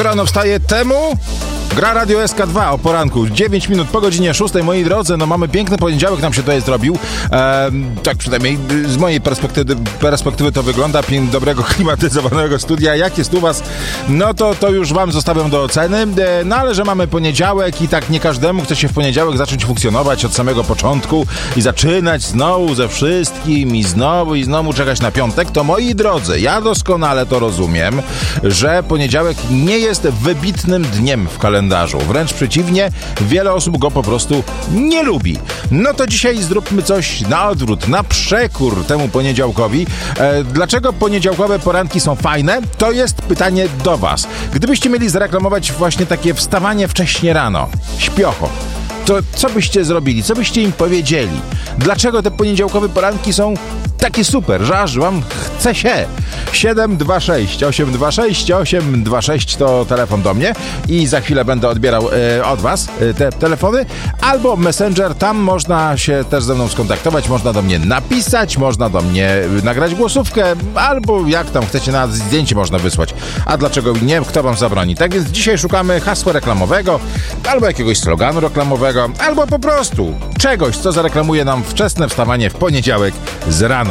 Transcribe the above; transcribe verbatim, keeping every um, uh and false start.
Kto rano wstaje, temu gra Radio S K dwa o poranku. dziewięć minut po godzinie szóstej, moi drodzy. No mamy piękny poniedziałek, nam się tutaj zrobił. Ehm, tak przynajmniej z mojej perspektywy, perspektywy to wygląda. Pięknie dobrego, klimatyzowanego studia. Jak jest u was? No to, to już wam zostawiam do oceny. E, no ale że mamy poniedziałek i tak nie każdemu chce się w poniedziałek zacząć funkcjonować od samego początku i zaczynać znowu ze wszystkim i znowu i znowu czekać na piątek, to moi drodzy, ja doskonale to rozumiem, że poniedziałek nie jest wybitnym dniem w kalendarzu. Wręcz przeciwnie, wiele osób go po prostu nie lubi. No to dzisiaj zróbmy coś na odwrót, na przekór temu poniedziałkowi. E, dlaczego poniedziałkowe poranki są fajne? To jest pytanie do was. Gdybyście mieli zareklamować właśnie takie wstawanie wcześnie rano, śpiocho, to co byście zrobili? Co byście im powiedzieli? Dlaczego te poniedziałkowe poranki są takie super, że aż wam chce się? siedem dwa sześć osiem dwa sześć osiem dwa sześć to telefon do mnie i za chwilę będę odbierał e, od was e, te telefony, albo Messenger, tam można się też ze mną skontaktować, można do mnie napisać, można do mnie nagrać głosówkę, albo jak tam chcecie, nawet zdjęcie można wysłać. A dlaczego nie? Kto wam zabroni? Tak więc dzisiaj szukamy hasła reklamowego, albo jakiegoś sloganu reklamowego, albo po prostu czegoś, co zareklamuje nam wczesne wstawanie w poniedziałek z rana.